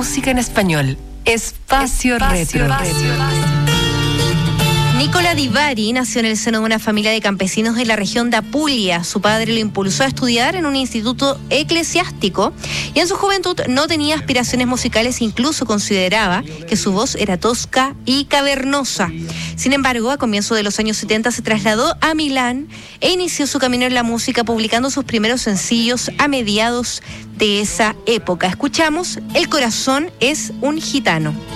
música en español. Espacio Retro. Nicola Di Bari nació en el seno de una familia de campesinos de la región de Apulia. Su padre lo impulsó a estudiar en un instituto eclesiástico y en su juventud no tenía aspiraciones musicales, incluso consideraba que su voz era tosca y cavernosa. Sin embargo, a comienzos de los años 70 se trasladó a Milán e inició su camino en la música, publicando sus primeros sencillos a mediados de esa época. Escuchamos El corazón es un gitano.